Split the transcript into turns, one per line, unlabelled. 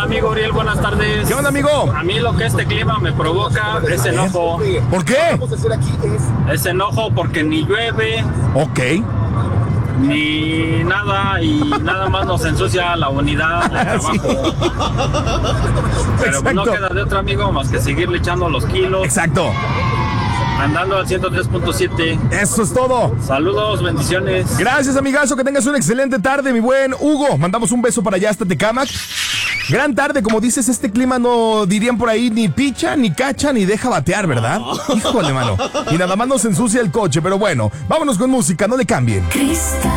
amigo Uriel, buenas tardes.
¿Qué onda, amigo?
A mí lo que este clima me provoca es enojo.
¿Por qué?
Es enojo porque ni llueve,
Ok.
ni nada, y nada más nos ensucia la unidad de trabajo. Pero pues no
Exacto.
queda de otro, amigo, más que seguirle echando los kilos,
Exacto.
andando al 103.7.
Eso es todo.
Saludos, bendiciones.
Gracias, amigazo. Que tengas una excelente tarde, mi buen Hugo. Mandamos un beso para allá hasta Tecámac. Gran tarde, como dices, este clima no dirían por ahí ni picha, ni cacha, ni deja batear, ¿verdad? Híjole, mano. Y nada más nos ensucia el coche, pero bueno, vámonos con música, no le cambien.
Cristal.